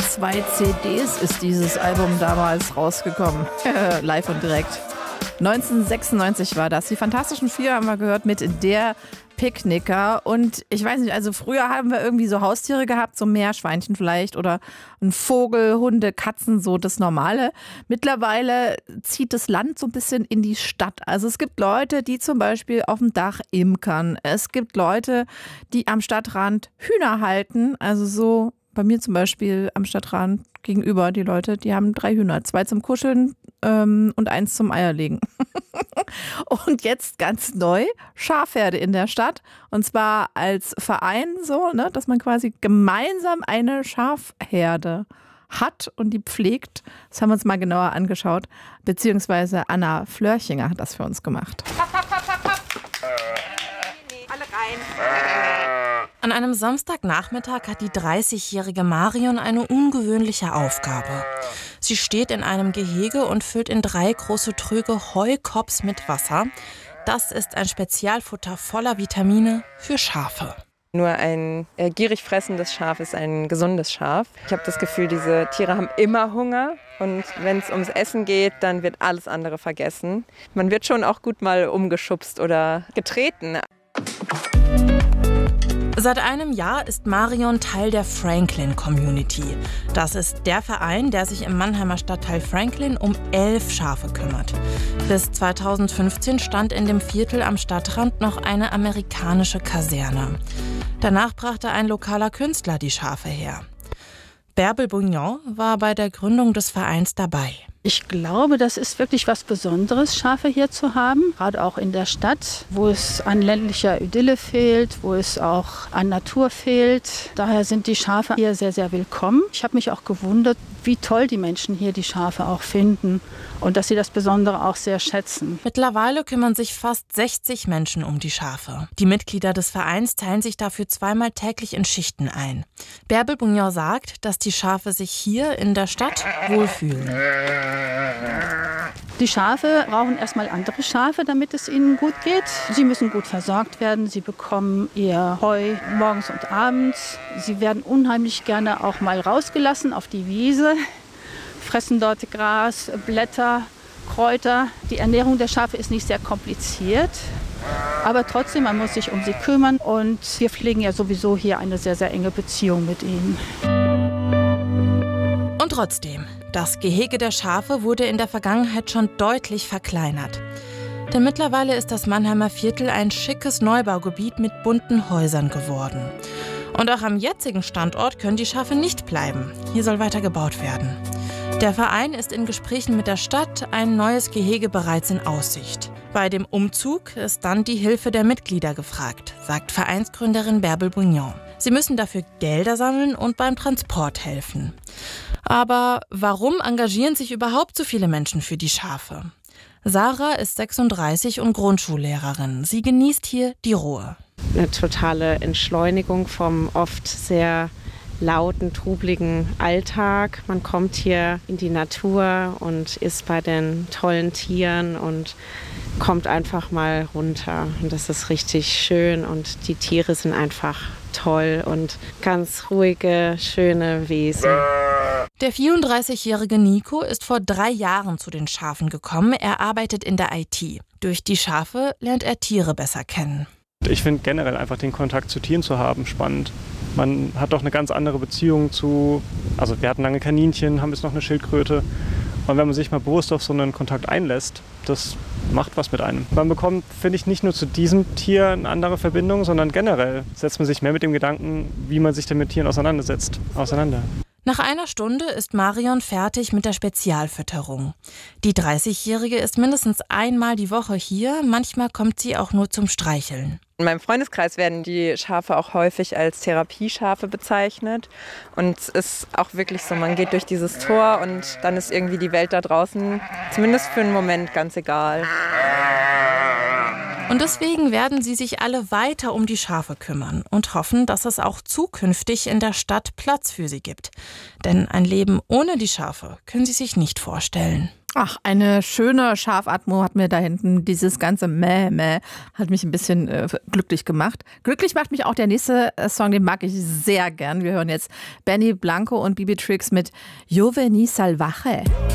2 CDs ist dieses Album damals rausgekommen. Live und direkt. 1996 war das. Die Fantastischen Vier haben wir gehört mit Der Picknicker. Und ich weiß nicht, also früher haben wir irgendwie so Haustiere gehabt, so Meerschweinchen vielleicht oder ein Vogel, Hunde, Katzen, so das Normale. Mittlerweile zieht das Land so ein bisschen in die Stadt. Also es gibt Leute, die zum Beispiel auf dem Dach imkern. Es gibt Leute, die am Stadtrand Hühner halten. Also so bei mir zum Beispiel am Stadtrand gegenüber die Leute, die haben 3 Hühner. 2 zum Kuscheln und 1 zum Eierlegen. Und jetzt ganz neu, Schafherde in der Stadt. Und zwar als Verein so, ne, dass man quasi gemeinsam eine Schafherde hat und die pflegt. Das haben wir uns mal genauer angeschaut. Beziehungsweise Anna Flörchinger hat das für uns gemacht. Alle rein. An einem Samstagnachmittag hat die 30-jährige Marion eine ungewöhnliche Aufgabe. Sie steht in einem Gehege und füllt in 3 große Tröge Heukops mit Wasser. Das ist ein Spezialfutter voller Vitamine für Schafe. Nur ein gierig fressendes Schaf ist ein gesundes Schaf. Ich habe das Gefühl, diese Tiere haben immer Hunger. Und wenn es ums Essen geht, dann wird alles andere vergessen. Man wird schon auch gut mal umgeschubst oder getreten. Seit einem Jahr ist Marion Teil der Franklin Community. Das ist der Verein, der sich im Mannheimer Stadtteil Franklin um 11 Schafe kümmert. Bis 2015 stand in dem Viertel am Stadtrand noch eine amerikanische Kaserne. Danach brachte ein lokaler Künstler die Schafe her. Bärbel Bugnon war bei der Gründung des Vereins dabei. Ich glaube, das ist wirklich was Besonderes, Schafe hier zu haben. Gerade auch in der Stadt, wo es an ländlicher Idylle fehlt, wo es auch an Natur fehlt. Daher sind die Schafe hier sehr, sehr willkommen. Ich habe mich auch gewundert, wie toll die Menschen hier die Schafe auch finden und dass sie das Besondere auch sehr schätzen. Mittlerweile kümmern sich fast 60 Menschen um die Schafe. Die Mitglieder des Vereins teilen sich dafür 2-mal täglich in Schichten ein. Bärbel Bugnon sagt, dass die Schafe sich hier in der Stadt wohlfühlen. Die Schafe brauchen erstmal andere Schafe, damit es ihnen gut geht. Sie müssen gut versorgt werden. Sie bekommen ihr Heu morgens und abends. Sie werden unheimlich gerne auch mal rausgelassen auf die Wiese, fressen dort Gras, Blätter, Kräuter. Die Ernährung der Schafe ist nicht sehr kompliziert. Aber trotzdem, man muss sich um sie kümmern. Und wir pflegen ja sowieso hier eine sehr, sehr enge Beziehung mit ihnen. Und trotzdem, das Gehege der Schafe wurde in der Vergangenheit schon deutlich verkleinert. Denn mittlerweile ist das Mannheimer Viertel ein schickes Neubaugebiet mit bunten Häusern geworden. Und auch am jetzigen Standort können die Schafe nicht bleiben. Hier soll weiter gebaut werden. Der Verein ist in Gesprächen mit der Stadt, ein neues Gehege bereits in Aussicht. Bei dem Umzug ist dann die Hilfe der Mitglieder gefragt, sagt Vereinsgründerin Bärbel Bugnon. Sie müssen dafür Gelder sammeln und beim Transport helfen. Aber warum engagieren sich überhaupt so viele Menschen für die Schafe? Sarah ist 36 und Grundschullehrerin. Sie genießt hier die Ruhe. Eine totale Entschleunigung vom oft sehr lauten, trubligen Alltag. Man kommt hier in die Natur und ist bei den tollen Tieren und kommt einfach mal runter. Und das ist richtig schön und die Tiere sind einfach toll und ganz ruhige, schöne Wesen. Der 34-jährige Nico ist vor 3 Jahren zu den Schafen gekommen. Er arbeitet in der IT. Durch die Schafe lernt er Tiere besser kennen. Ich finde generell einfach den Kontakt zu Tieren zu haben spannend. Man hat doch eine ganz andere Beziehung zu, also wir hatten lange Kaninchen, haben jetzt noch eine Schildkröte. Und wenn man sich mal bewusst auf so einen Kontakt einlässt, das macht was mit einem. Man bekommt, finde ich, nicht nur zu diesem Tier eine andere Verbindung, sondern generell setzt man sich mehr mit dem Gedanken, wie man sich denn mit Tieren auseinander. Nach einer Stunde ist Marion fertig mit der Spezialfütterung. Die 30-Jährige ist mindestens einmal die Woche hier, manchmal kommt sie auch nur zum Streicheln. In meinem Freundeskreis werden die Schafe auch häufig als Therapieschafe bezeichnet. Und es ist auch wirklich so, man geht durch dieses Tor und dann ist irgendwie die Welt da draußen, zumindest für einen Moment, ganz egal. Und deswegen werden sie sich alle weiter um die Schafe kümmern und hoffen, dass es auch zukünftig in der Stadt Platz für sie gibt. Denn ein Leben ohne die Schafe können sie sich nicht vorstellen. Ach, eine schöne Schafatmo hat mir da hinten, dieses ganze Mäh hat mich ein bisschen glücklich gemacht. Glücklich macht mich auch der nächste Song, den mag ich sehr gern. Wir hören jetzt Benny Blanco und Bibi Trix mit Yo vení salvaje.